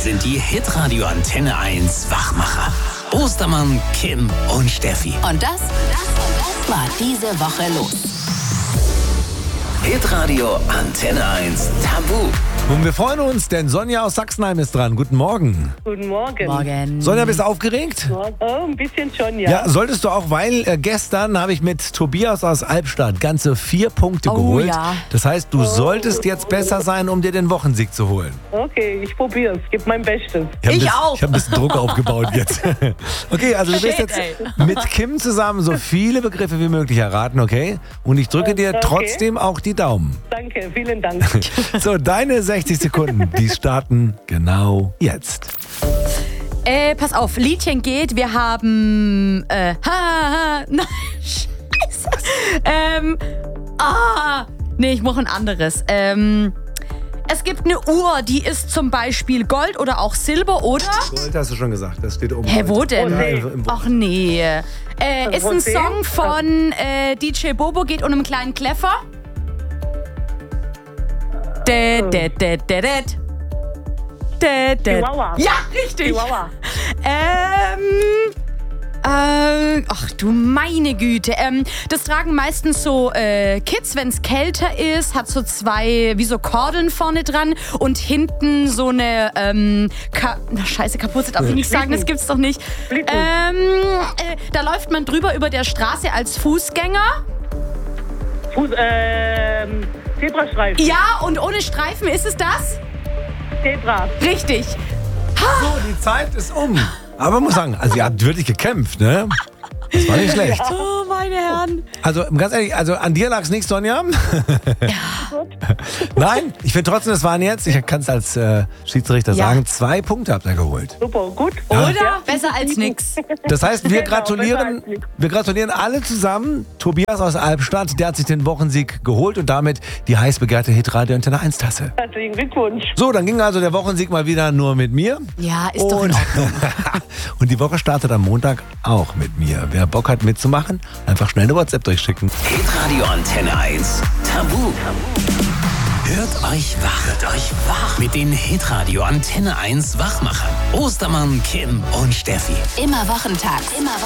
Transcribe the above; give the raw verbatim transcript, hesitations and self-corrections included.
sind die Hitradio Antenne eins Wachmacher. Ostermann, Kim und Steffi. Und das, das war diese Woche los. Hitradio Antenne eins Tabu. Und wir freuen uns, denn Sonja aus Sachsenheim ist dran. Guten Morgen. Guten Morgen. Morgen. Sonja, bist du aufgeregt? Oh, ein bisschen schon, ja. Ja, solltest du auch, weil äh, gestern habe ich mit Tobias aus Albstadt ganze vier Punkte Oh, geholt. ja. Das heißt, du solltest jetzt besser sein, um dir den Wochensieg zu holen. Okay, ich probiere es. Gib mein Bestes. hab Ich ein bisschen, auch. Ich habe ein bisschen Druck aufgebaut jetzt. Okay, also du wirst Shit, jetzt ey. mit Kim zusammen so viele Begriffe wie möglich erraten, okay? Und ich drücke dir Okay. trotzdem auch die Daumen. Danke, vielen Dank. So, deine sechzig Sekunden, die starten genau jetzt. Äh, pass auf, Liedchen geht. Wir haben. Äh, ha, ha, nein, scheiße. Ähm, ah, nee, ich mache ein anderes. Ähm, es gibt eine Uhr, die ist zum Beispiel Gold oder auch Silber, oder? Gold hast du schon gesagt, das steht oben. Hä, wo denn? Oh, nee. Ja, im- Ach nee. Äh, ist ein Rosé? Song von äh, D J Bobo, geht um einen kleinen Kleffer. Dä, dä, dä, dä, dä. Dä, dä. Chihuahua. Ja, richtig. Chihuahua. Ähm. Äh, ach du meine Güte. Ähm, das tragen meistens so äh, Kids, wenn es kälter ist. Hat so zwei, wie so Kordeln vorne dran und hinten so eine, ähm, Ka na, scheiße, Kapuze darf ich nicht sagen, das gibt's doch nicht. Blitten. Ähm, äh, da läuft man drüber über der Straße als Fußgänger. Fuß, ähm, Zebrastreifen. Ja, und ohne Streifen, ist es das? Zebra. Richtig. So, die Zeit ist um. Aber man muss sagen, also ihr habt wirklich gekämpft, ne? Das war nicht schlecht. Oh, meine Herren. Also ganz ehrlich, also an dir lag es nicht, Sonja. Nein, ich finde trotzdem, es waren jetzt, ich kann es als äh, Schiedsrichter Ja. sagen, zwei Punkte habt ihr geholt. Super, gut. Oder? Ja. Besser als nix. Das heißt, wir Genau, gratulieren, besser als nix. wir gratulieren alle zusammen. Tobias aus Albstadt, der hat sich den Wochensieg geholt und damit die heiß begehrte Hitradio Antenne eins Tasse. Herzlichen Glückwunsch. So, dann ging also der Wochensieg mal wieder nur mit mir. Ja, ist doch in Und, Ordnung. und die Woche startet am Montag auch mit mir. Wer Bock hat mitzumachen, einfach schnell eine WhatsApp durchschicken. Hitradio Antenne eins Tabu. Hört euch wach. Hört euch wach. Mit den Hitradio Antenne eins Wachmachern. Ostermann, Kim und Steffi. Immer wochentags. Immer